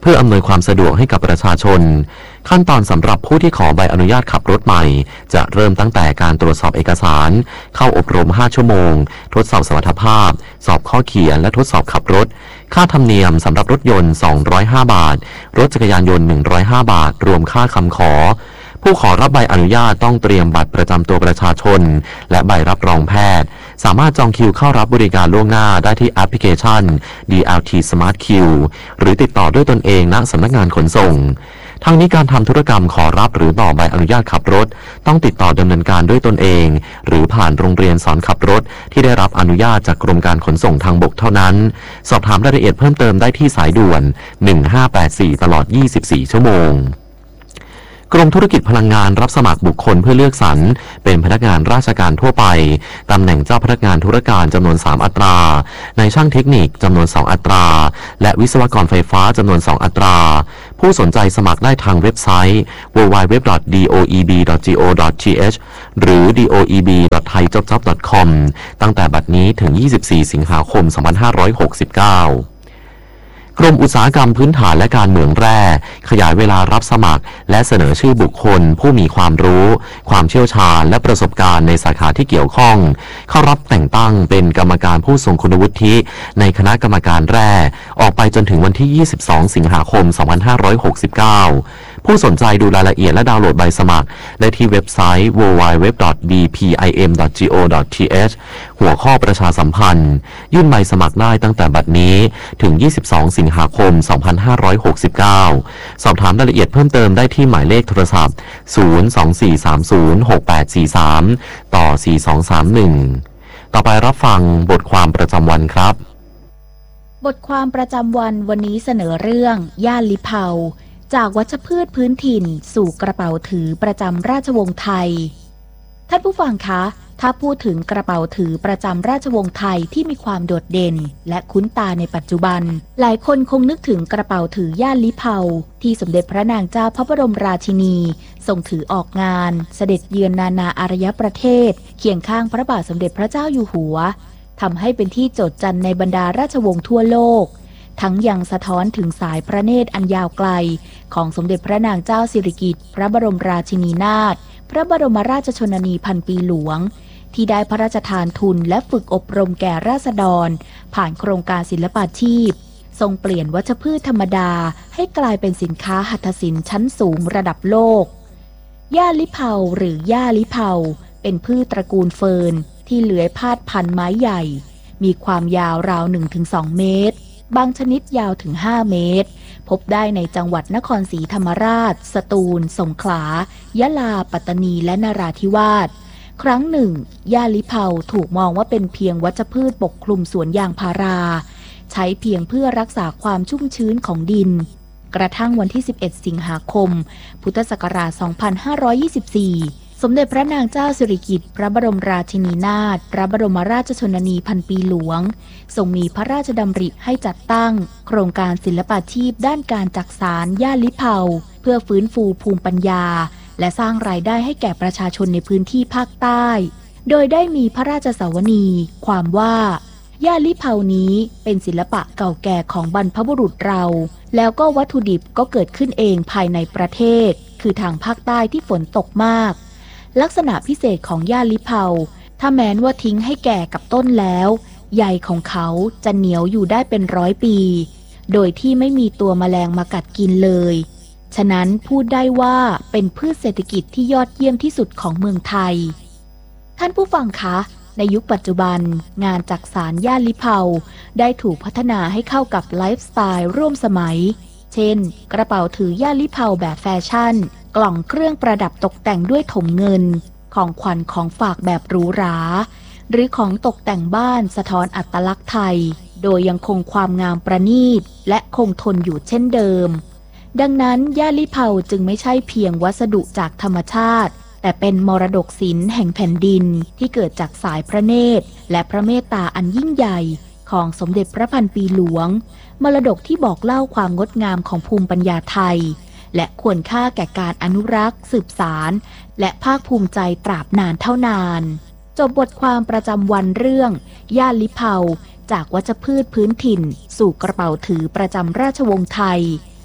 เพื่ออำนวยความสะดวกให้กับประชาชนขั้นตอนสำหรับผู้ที่ขอใบอนุญาตขับรถใหม่จะเริ่มตั้งแต่การตรวจสอบเอกสารเข้าอบรมห้าชั่วโมงทดสอบสมรรถภาพสอบข้อเขียนและทดสอบขับรถค่าธรรมเนียมสำหรับรถยนต์สองร้อยห้าบาทรถจักรยานยนต์หนึ่งร้อยห้าบาทรวมค่าคำขอผู้ขอรับใบอนุญาตต้องเตรียมบัตรประจำตัวประชาชนและใบรับรองแพทย์สามารถจองคิวเข้ารับบริการล่วงหน้าได้ที่แอปพลิเคชัน ดี แอล ที Smart Queue หรือติดต่อด้วยตนเองณสำนักงานขนส่งทั้งนี้การทำธุรกรรมขอรับหรือต่อใบอนุญาตขับรถต้องติดต่อดำเนินการด้วยตนเองหรือผ่านโรงเรียนสอนขับรถที่ได้รับอนุญาตจากกรมการขนส่งทางบกเท่านั้นสอบถามรายละเอียดเพิ่มเติมได้ที่สายด่วนหนึ่งห้าแปดสี่ตลอดยี่สิบสี่ชั่วโมงกรมธุรกิจพลังงานรับสมัครบุคคลเพื่อเลือกสรรเป็นพนักงานราชการทั่วไปตำแหน่งเจ้าพนักงานธุรการจำนวนสามอัตราในช่างเทคนิคจำนวนสองอัตราและวิศวกรไฟฟ้าจำนวนสองอัตราผู้สนใจสมัครได้ทางเว็บไซต์ ดับเบิลยู ดับเบิลยู ดับเบิลยู ดอท ดี โอ อี บี ดอท จี โอ ดอท ที เอช หรือ ดี โอ อี บี ดอท ไทยจ็อบจ็อบ ดอท คอม ตั้งแต่บัดนี้ถึงยี่สิบสี่สิงหาคมสองพันห้าร้อยหกสิบเก้ากรมอุตสาหกรรมพื้นฐานและการเมืองแร่ขยายเวลารับสมัครและเสนอชื่อบุคคลผู้มีความรู้ความเชี่ยวชาญและประสบการณ์ในสาขาที่เกี่ยวข้องเข้ารับแต่งตั้งเป็นกรรมการผู้ทรงคุณวุฒิในคณะกรรมการแร่ออกไปจนถึงวันที่ยี่สิบสองสิงหาคมสองพันห้าร้อยหกสิบเก้าผู้สนใจดูรายละเอียดและดาวน์โหลดใบสมัครได้ที่เว็บไซต์ ดับเบิลยู ดับเบิลยู ดับเบิลยู ดอท บี พี ไอ เอ็ม ดอท จี โอ ดอท ที เอช หัวข้อประชาสัมพันธ์ยื่นใบสมัครได้ตั้งแต่บัดนี้ถึงยี่สิบสองสิงหาคมสองพันห้าร้อยหกสิบเก้าสอบถามรายละเอียดเพิ่มเติมได้ที่หมายเลขโทรศัพท์ศูนย์ สอง สี่ สาม ศูนย์ หก แปด สี่ สามต่อสี่ สอง สาม หนึ่งต่อไปรับฟังบทความประจำวันครับบทความประจำวันวันนี้เสนอเรื่องย่านลิเผาจากวัชพืชพื้นถิ่นสู่กระเป๋าถือประจำราชวงศ์ไทยท่านผู้ฟังคะถ้าพูดถึงกระเป๋าถือประจำราชวงศ์ไทยที่มีความโดดเด่นและคุ้นตาในปัจจุบันหลายคนคงนึกถึงกระเป๋าถือย่านลิเผาที่สมเด็จพระนางเจ้าพระบรมราชินีทรงถือออกงานเสด็จเยือนนานาอารยประเทศเคียงข้างพระบาทสมเด็จพระเจ้าอยู่หัวทำให้เป็นที่โจษจันในบรรดาราชวงศ์ทั่วโลกทั้งยังสะท้อนถึงสายพระเนตรอันยาวไกลของสมเด็จพระนางเจ้าสิริกิติ์พระบรมราชินีนาถพระบรมราชชนนีพันปีหลวงที่ได้พระราชทานทุนและฝึกอบรมแก่ราษฎรผ่านโครงการศิลปาชีพทรงเปลี่ยนวัชพืชธรรมดาให้กลายเป็นสินค้าหัตถศิลป์ชั้นสูงระดับโลกย่าลิเผาหรือย่าลิเผาเป็นพืชตระกูลเฟิร์นที่เลื้อยพาดพันไม้ใหญ่มีความยาวราว หนึ่งถึงสอง เมตรบางชนิดยาวถึงห้าเมตรพบได้ในจังหวัดนครศรีธรรมราชสตูลสงขลายะลาปัตตานีและนราธิวาสครั้งหนึ่งย่าลิเผาถูกมองว่าเป็นเพียงวัชพืชปกคลุมสวนยางพาราใช้เพียงเพื่อรักษาความชุ่มชื้นของดินกระทั่งวันที่สิบเอ็ดสิงหาคมพุทธศักราชสองพันห้าร้อยยี่สิบสี่สมเด็จพระนางเจ้าสิริกิติ์พระบรมราชินีนาถพระบรมราชชนนีพันปีหลวงทรงมีพระราชดำริให้จัดตั้งโครงการศิลปาชีพด้านการจักสานย่าลิเผาเพื่อฟื้นฟูภูมิปัญญาและสร้างรายได้ให้แก่ประชาชนในพื้นที่ภาคใต้โดยได้มีพระราชสาวนีความว่าย่าลิเผานี้เป็นศิลปะเก่าแก่ของบรรพบุรุษเราแล้วก็วัตถุดิบก็เกิดขึ้นเองภายในประเทศคือทางภาคใต้ที่ฝนตกมากลักษณะพิเศษของย่าลิเผาถ้าแม้นว่าทิ้งให้แก่กับต้นแล้วใยของเขาจะเหนียวอยู่ได้เป็นร้อยปีโดยที่ไม่มีตัวแมลงมากัดกินเลยฉะนั้นพูดได้ว่าเป็นพืชเศรษฐกิจที่ยอดเยี่ยมที่สุดของเมืองไทยท่านผู้ฟังคะในยุคปัจจุบันงานจักสานย่าลิเผาได้ถูกพัฒนาให้เข้ากับไลฟ์สไตล์ร่วมสมัยเช่นกระเป๋าถือย่าลิเผาแบบแฟชั่นกล่องเครื่องประดับตกแต่งด้วยถมเงินของขวัญของฝากแบบหรูหราหรือของตกแต่งบ้านสะท้อนอัตลักษณ์ไทยโดยยังคงความงามประณีตและคงทนอยู่เช่นเดิมดังนั้นย่าลิเผาจึงไม่ใช่เพียงวัสดุจากธรรมชาติแต่เป็นมรดกศิลป์แห่งแผ่นดินที่เกิดจากสายพระเนตรและพระเมตตาอันยิ่งใหญ่ของสมเด็จพระพันปีหลวงมรดกที่บอกเล่าความงดงามของภูมิปัญญาไทยและควรค่าแก่การอนุรักษ์สืบสานและภาคภูมิใจตราบนานเท่านานจบบทความประจำวันเรื่องย่าลิเผาจากวัชพืชพื้นถิ่นสู่กระเป๋าถือประจำราชวงศ์ไทย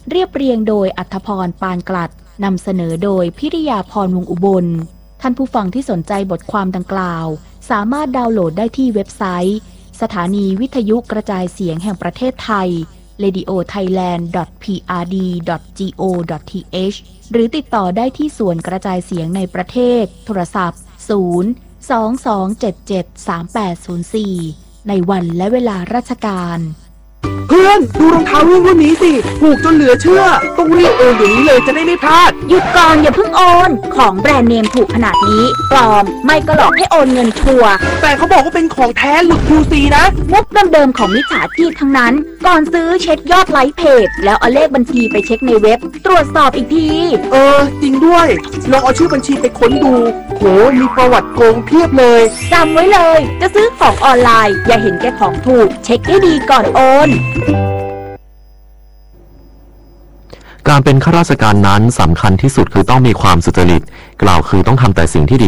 เรียบเรียงโดยอัธพรปานกลัดนำเสนอโดยพิริยาพรวงอุบลท่านผู้ฟังที่สนใจบทความดังกล่าวสามารถดาวน์โหลดได้ที่เว็บไซต์สถานีวิทยุกระจายเสียงแห่งประเทศไทย เรดิโอไทยแลนด์ ดอท พี อาร์ ดี ดอท จี โอ ดอท ที เอช หรือติดต่อได้ที่ส่วนกระจายเสียงในประเทศโทรศัพท์ ศูนย์ สอง สอง เจ็ด เจ็ด สาม แปด ศูนย์ สี่ ในวันและเวลาราชการเพื่อนดูรองเท้าวิ่งรุ่นนี้สิถูกจนเหลือเชื่อต้องรีบโอนเดี๋ยวนี้เลยจะได้ไม่พลาดหยุดก่อนอย่าเพิ่งโอนของแบรนด์เนมถูกขนาดนี้ปลอมไม่ก็หลอกให้โอนเงินชัวร์แต่เขาบอกว่าเป็นของแท้หลุด คิว ซี นะมุกเดิมๆของมิจฉาชีพทั้งนั้นก่อนซื้อเช็คยอดไลค์เพจแล้วเอาเลขบัญชีไปเช็คในเว็บตรวจสอบอีกทีเออจริงด้วยลองเอาชื่อบัญชีไปค้นดูโหมีประวัติโกงเพียบเลยจำไว้เลยจะซื้อของออนไลน์อย่าเห็นแก่ของถูกเช็คให้ดีก่อนโอนการเป็นข้าราชการนั้นสำคัญที่สุดคือต้องมีความสุจริตกล่าวคือต้องทำแต่สิ่งที่ดี